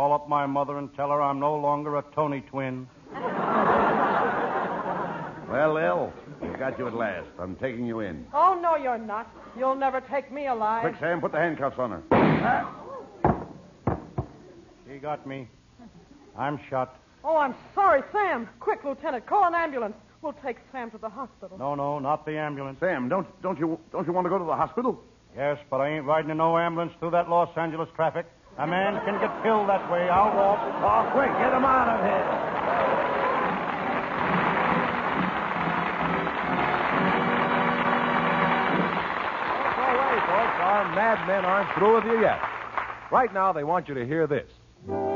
call up my mother and tell her I'm no longer a Tony twin. Well, Lil, we've got you at last. I'm taking you in. Oh, no, you're not. You'll never take me alive. Quick, Sam, put the handcuffs on her. She got me. I'm shot. Oh, I'm sorry, Sam. Quick, Lieutenant, call an ambulance. We'll take Sam to the hospital. No, not the ambulance. Sam, don't you want to go to the hospital? Yes, but I ain't riding in no ambulance through that Los Angeles traffic. A man can get killed that way. I'll walk. Oh, quick, get him out of here. Our madmen aren't through with you yet. Right now, they want you to hear this.